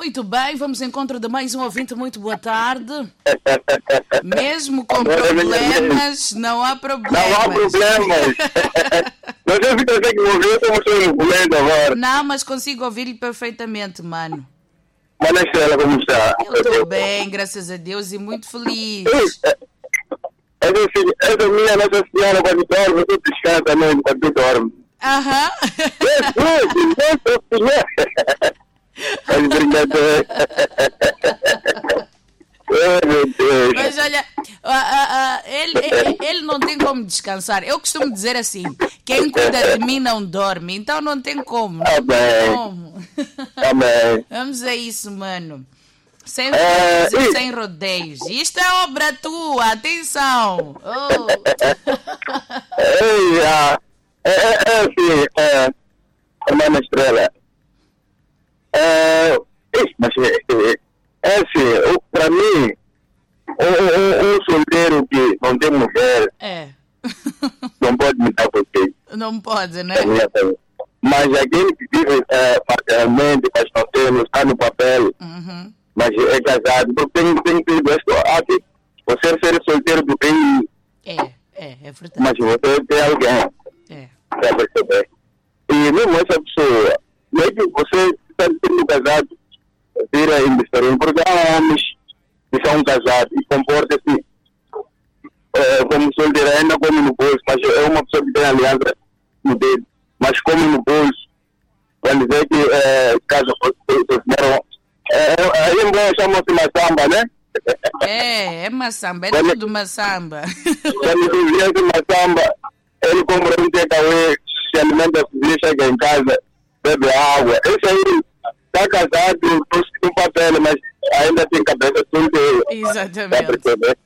Muito bem, vamos ao encontro de mais um ouvinte. Muito boa tarde. Mesmo com problemas, não há problemas. Não há problemas. Não sei se consegue me ouvir, eu estou mostrando o lendo agora. Não, mas consigo ouvir-lhe perfeitamente, mano. Mas Estrela, como está? Eu estou bem, graças a Deus, e muito feliz. Essa minha Nossa Senhora, quando dorme, você descansa também quando dorme. Aham. Mas brincadeira. Mas olha, ele não tem como descansar. Eu costumo dizer assim: quem cuida de mim não dorme, então não tem como. Não tem como. Amém. Vamos a isso, mano. Sem rodeios e sem rodeios. Isto é obra tua, atenção. Irmã Estrela. Mas é assim, para mim, um solteiro que não tem mulher não pode me dar conselho. Não pode, né? Mas aquele que vive parcialmente, mas não tem, está no papel, mas é casado, tem que ter você ser solteiro do bem. É verdade. Mas você tem alguém. Para perceber. E mesmo essa pessoa, mesmo você está sendo casado, vira indiferente, porque há homens que são casados e comportam-se como solteiro, ainda come no bolso, mas é uma pessoa que tem aliança no dedo, mas come no bolso. Quando vê que casa aí embora chamam-se maçamba, né? É maçamba, é tudo maçamba. Quando tu vier de maçamba, ele compra um takeaway, se alimenta, chega em casa, bebe água. Esse aí está casado, no papel, mas ainda tem cabeça solteira. Exatamente.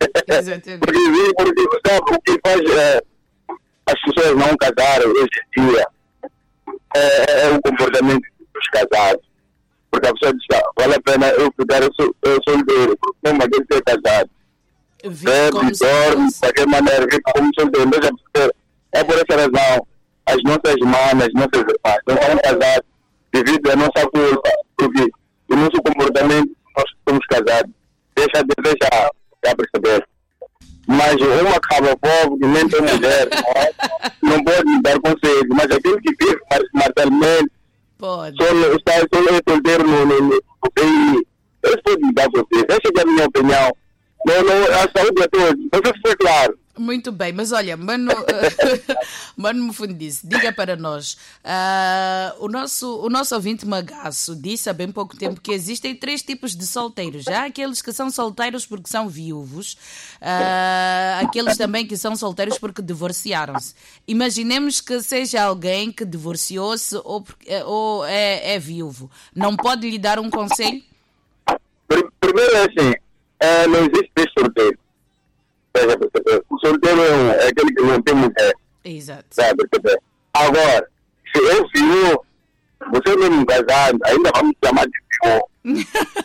Porque sabe o que faz as pessoas não casarem hoje em dia? É o comportamento dos casados. Porque a pessoa diz, vale a pena eu ficar solteiro, mesmo aquele que é casado. Bebe, dorme, de qualquer maneira, vive como solteiro. É por essa razão, as nossas irmãs, nossas irmãs, não são casadas devido à nossa culpa, porque o nosso comportamento, nós somos casados. Deixa já perceber. Mas uma cabra pobre que nem tem mulher, não pode me dar conselho, mas aquele que vive materialmente, está solteiro no país, eles podem me dar conselho. Essa é a minha opinião. A saúde é todos. Não sei se foi claro. Muito bem, mas olha, Mano Mufundice, diga para nós, o nosso ouvinte Magaço disse há bem pouco tempo que existem 3 tipos de solteiros. Já aqueles que são solteiros porque são viúvos, aqueles também que são solteiros porque divorciaram-se. Imaginemos que seja alguém que divorciou-se ou é viúvo. Não pode lhe dar um conselho? Primeiro é assim, não existe solteiro. O solteiro é aquele que não tem mulher. Exato. Sabe? Agora, se eu viu, você mesmo casado, ainda vamos chamar de viu.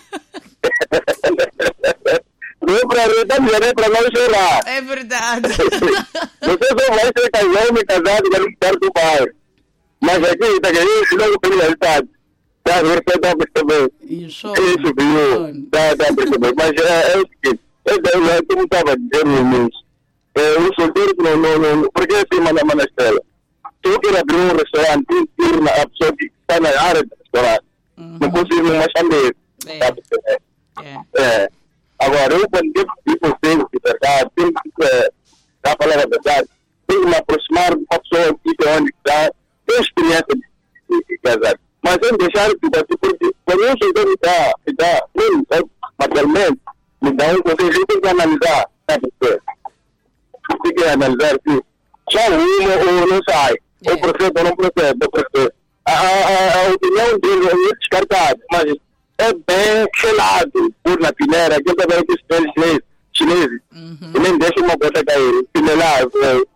Não é para mulher, é para não chorar. É verdade. Você só vai ser casado e ficar do pai. Mas aqui está querendo, não tem realidade. Está a ver que está a perceber. Isso viu. Está a perceber. Mas é o seguinte. Como estava dizendo no início, o solteiro não. Porque assim, Mana Estrela, se eu quero abrir um restaurante, tem que ir a pessoa que está na área do restaurante. Não consigo mais chamar. Agora, eu quando eu consigo, de verdade, tenho que, para falar a verdade, tenho que me aproximar de uma pessoa que onde está, tem experiência de casar. Mas sem deixar de bater, porque quando o solteiro está materialmente, me dá um conselho, tem que analisar, tem que analisar se só uma ou não sai, ou procede ou não procede, a opinião dele é descartada, mas é bem selado por na peneira, aquilo também que os chineses, que nem deixam uma coisa cair, pinelar,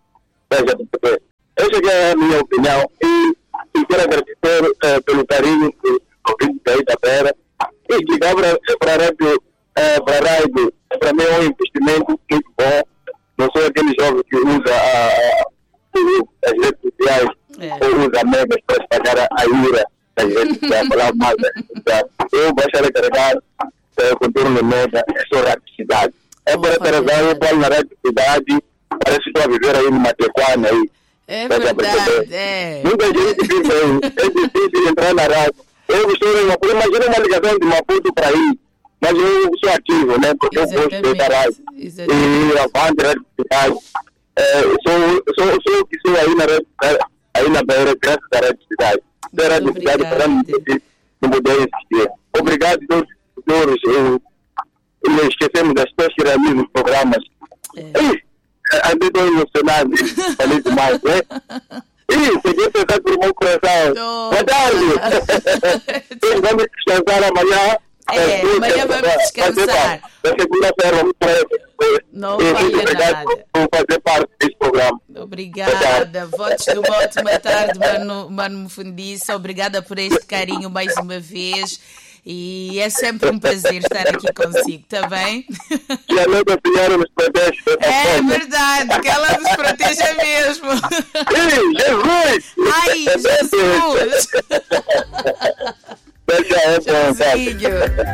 essa que é a minha opinião, e quero agradecer pelo carinho do convite da Itapera, e que dá para a rádio, para mim é um investimento muito bom. Não sou aquele jovem que usa as redes sociais ou usa memes para espalhar a ira das redes sociais, falar mal das redes eu baixar a carregar contorno média, é só radicidade. É para carregar, eu falo na radicidade, parece que estou a viver aí numa tequana aí. É verdade, é. Muita gente vive aí, é difícil entrar na rádio. Eu estou em Maputo, imagina uma ligação de Maputo para aí, mas eu sou ativo, né? Porque eu gosto de estar rádio. E avante a radicidade. Sou que sou aí na Beira, graças à radicidade. A radicidade para mim não poder existir. Obrigado a todos os senhores. Esquecemos das pessoas que realizam nos programas. Andei tão emocionado, falei demais, né? Peguei pensar por meu coração. Boa tarde! Vamos descansar amanhã. Amanhã vamos descansar. Na segunda-feira vamos para não falha nada. Vou fazer parte desse programa. Obrigada. Votos de uma ótima tarde, Mano Mufundiça. Obrigada por este carinho mais uma vez. E é sempre um prazer estar aqui consigo, está bem? Que a Nossa Senhora nos protege. É verdade, que ela nos proteja mesmo. Jesus! Ai, Jesus! Tchauzinho.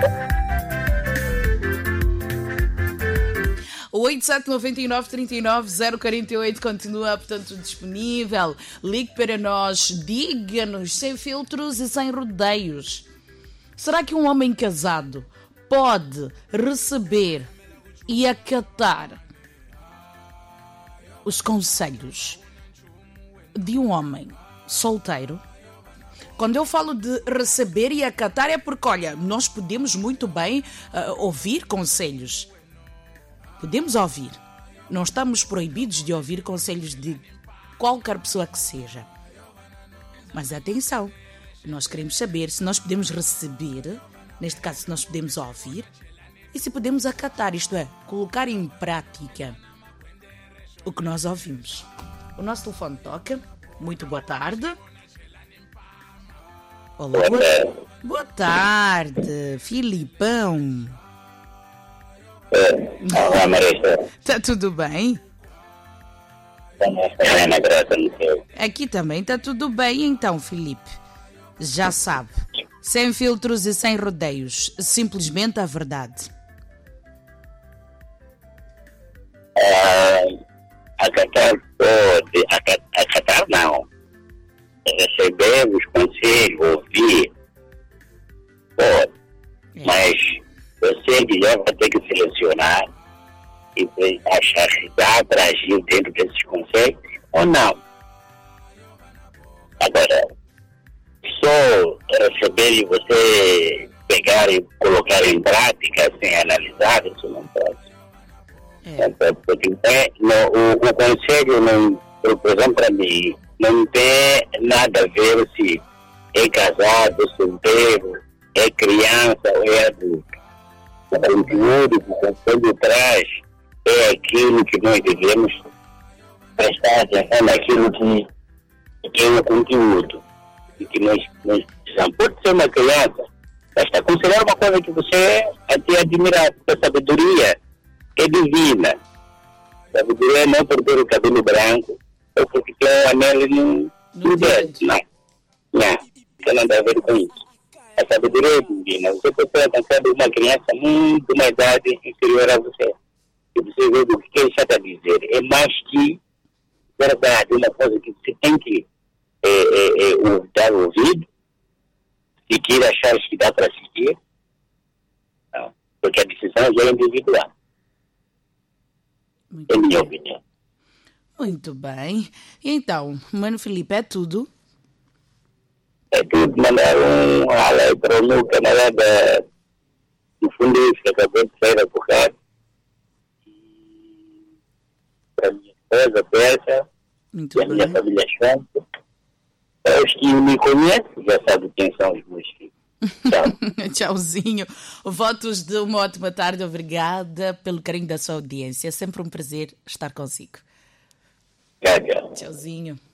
O 8799-39-048 continua, portanto, disponível. Ligue para nós, diga-nos, sem filtros e sem rodeios. Será que um homem casado pode receber e acatar os conselhos de um homem solteiro? Quando eu falo de receber e acatar é porque, olha, nós podemos muito bem ouvir conselhos. Podemos ouvir. Não estamos proibidos de ouvir conselhos de qualquer pessoa que seja. Mas atenção. Nós queremos saber se nós podemos receber, neste caso, se nós podemos ouvir, e se podemos acatar, isto é, colocar em prática o que nós ouvimos. O nosso telefone toca. Muito boa tarde. Olá, boa tarde, Filipão. Olá, Marisa. Está tudo bem? Aqui também está tudo bem, então, Filipe. Já sabe, sem filtros e sem rodeios, simplesmente a verdade. Acatar pode, acatar não. Receber os conselhos, ouvir, pode. Mas você já vai ter que selecionar e achar se dá para agir dentro desses conselhos ou não. Agora, só receber e você pegar e colocar em prática sem analisar, isso não pode. Porque o conselho, não, por exemplo, para mim, não tem nada a ver se é casado, solteiro, é criança ou é adulto. O conteúdo que o conselho traz é aquilo que nós devemos prestar atenção naquilo que é o conteúdo. E que nós precisamos. Pode ser uma criança, basta considerar uma coisa que você até admira, porque a sabedoria é divina. A sabedoria é não por ter o cabelo branco ou porque tem um anel no dedo. Não. Não tem nada a ver com isso. A sabedoria é divina. Você pode ter alcançado uma criança muito uma idade inferior a você. E você vê o que ele está a dizer. É mais que verdade, uma coisa que você tem que dar ouvido, se quer achar que dá para seguir, não, porque a decisão já é individual. É minha opinião. Muito bem. E então, Mano Filipe, é tudo? É tudo. Mandar um alô para o meu camarada do fundo que acabou de sair a correr. Para a minha esposa, Persa, muito e a minha família Chanta. Os que me conhecem já sabem quem são os meus filhos. Tchau. Tchauzinho. Votos de uma ótima tarde. Obrigada pelo carinho da sua audiência. É sempre um prazer estar consigo. Tchau, tchau. Tchauzinho.